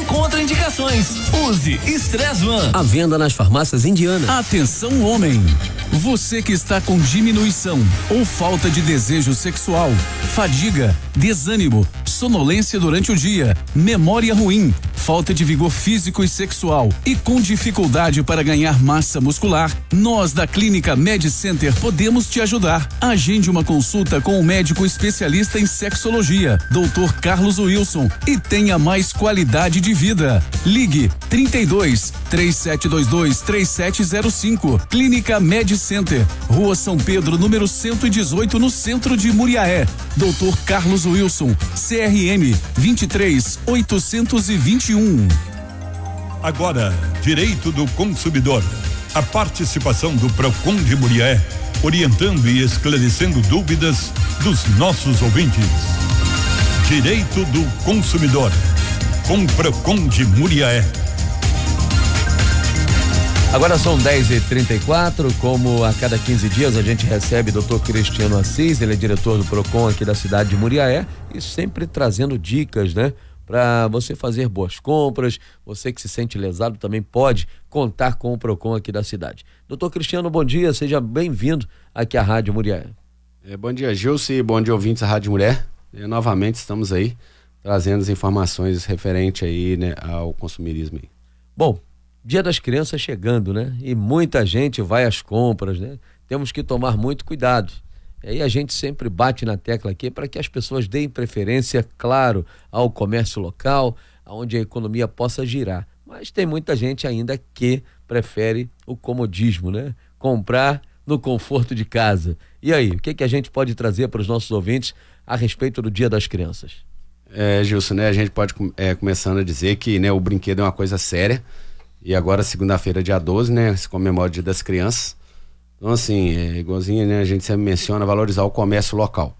Sem contraindicações. Use Stress One. À venda nas farmácias Indiana. Atenção, homem. Você que está com diminuição ou falta de desejo sexual, fadiga, desânimo, sonolência durante o dia, memória ruim, falta de vigor físico e sexual e com dificuldade para ganhar massa muscular, nós da Clínica Med Center podemos te ajudar. Agende uma consulta com o médico especialista em sexologia, Dr. Carlos Wilson, e tenha mais qualidade de vida. Ligue 32 3722 3705. Clínica Med Center, Rua São Pedro, número 118, no centro de Muriaé. Dr. Carlos Wilson, CRM 23821. Agora, Direito do Consumidor. A participação do Procon de Muriaé, orientando e esclarecendo dúvidas dos nossos ouvintes. Direito do Consumidor, com Procon de Muriaé. Agora são 10h34, como a cada 15 dias a gente recebe o Dr. Cristiano Assis, ele é diretor do Procon aqui da cidade de Muriaé, e sempre trazendo dicas, né? Para você fazer boas compras. Você que se sente lesado também pode contar com o Procon aqui da cidade. Doutor Cristiano, bom dia, seja bem-vindo aqui à Rádio Muriaé. Bom dia, Gilce, bom dia, ouvintes da Rádio Mulher. Novamente estamos aí trazendo as informações referentes aí, né, ao consumirismo aí. Bom, Dia das Crianças chegando, né? E muita gente vai às compras, né? Temos que tomar muito cuidado. E aí a gente sempre bate na tecla aqui para que as pessoas deem preferência, claro, ao comércio local, onde a economia possa girar. Mas tem muita gente ainda que prefere o comodismo, né? Comprar no conforto de casa. E aí, o que a gente pode trazer para os nossos ouvintes a respeito do Dia das Crianças? Gilson, né? A gente pode começando a dizer que, né, o brinquedo é uma coisa séria. E agora, segunda-feira, dia 12, né? Se comemora o Dia das Crianças. Então, assim, igualzinho, né? A gente sempre menciona valorizar o comércio local.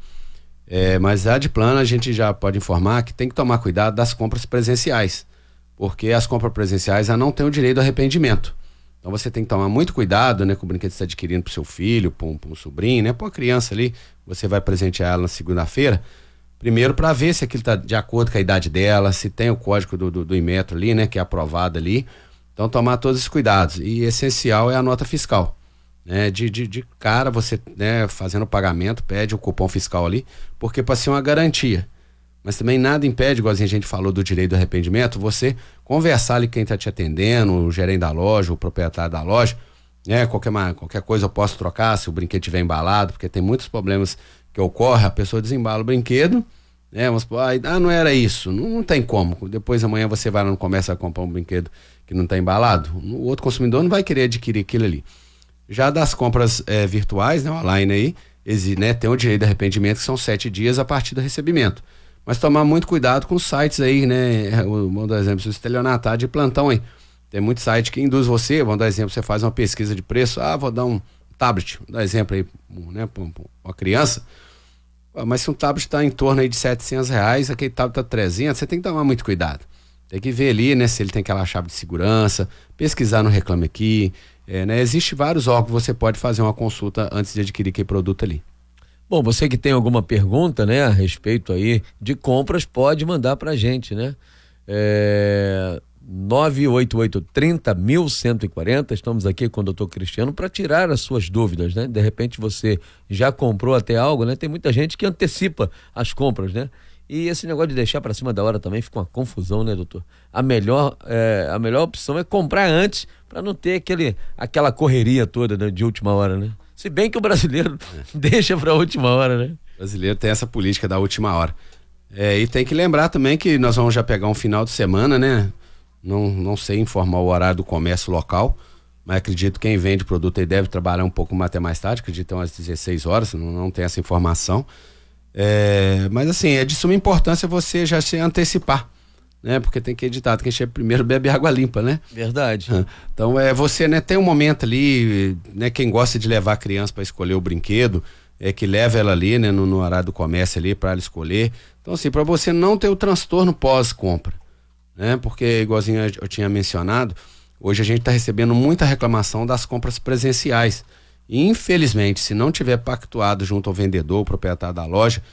Mas de plano, a gente já pode informar que tem que tomar cuidado das compras presenciais. Porque as compras presenciais já não têm o direito do arrependimento. Então, você tem que tomar muito cuidado, né? Com o brinquedo que você está adquirindo para o seu filho, para um sobrinho, né? Para uma criança ali, você vai presentear ela na segunda-feira. Primeiro, para ver se aquilo está de acordo com a idade dela, se tem o código do Inmetro ali, né? Que é aprovado ali. Então, tomar todos os cuidados. E essencial é a nota fiscal. Né? De cara, você, né, fazendo o pagamento, pede o cupom fiscal ali, porque para ser uma garantia. Mas também nada impede, igual a gente falou do direito do arrependimento, você conversar ali com quem está te atendendo, o gerente da loja, o proprietário da loja, né? Qualquer coisa eu posso trocar se o brinquedo estiver embalado, porque tem muitos problemas que ocorrem, a pessoa desembala o brinquedo, né? Vamos supor, não era isso, não tem como. Depois amanhã você vai lá no comércio a comprar um brinquedo que não está embalado, o outro consumidor não vai querer adquirir aquilo ali. Já das compras virtuais, né, online aí, né, tem o direito de arrependimento, que são 7 dias a partir do recebimento. Mas tomar muito cuidado com os sites aí, né? Vamos dar exemplo, o estelionatário de plantão aí. Tem muito site que induz você, vamos dar exemplo, você faz uma pesquisa de preço, vou dar um tablet, vou dar exemplo aí, né, para uma criança. Mas se um tablet está em torno aí de R$700, aquele tablet está 300, você tem que tomar muito cuidado. Tem que ver ali, né, se ele tem aquela chave de segurança, pesquisar no Reclame Aqui, né, existe vários órgãos que você pode fazer uma consulta antes de adquirir aquele produto ali. Bom, você que tem alguma pergunta, né, a respeito aí de compras, pode mandar pra gente, né? 988-30-1140, estamos aqui com o Dr. Cristiano para tirar as suas dúvidas, né? De repente você já comprou até algo, né? Tem muita gente que antecipa as compras, né? E esse negócio de deixar para cima da hora também fica uma confusão, né, doutor? A melhor opção é comprar antes para não ter aquela correria toda, né, de última hora, né? Se bem que o brasileiro deixa para a última hora, né? O brasileiro tem essa política da última hora. E tem que lembrar também que nós vamos já pegar um final de semana, né? Não sei informar o horário do comércio local, mas acredito que quem vende produto aí deve trabalhar um pouco até mais tarde, acredito umas 16 horas, não tem essa informação. Mas assim, é de suma importância você já se antecipar, né? Porque tem que editar, quem chega primeiro bebe água limpa, né? Verdade. Então você, né, tem um momento ali, né, quem gosta de levar a criança para escolher o brinquedo, que leva ela ali, né, no horário do comércio ali para ela escolher. Então assim, para você não ter o transtorno pós-compra, né? Porque igualzinho eu tinha mencionado, hoje a gente está recebendo muita reclamação das compras presenciais. E, infelizmente, se não tiver pactuado junto ao vendedor, o proprietário da loja,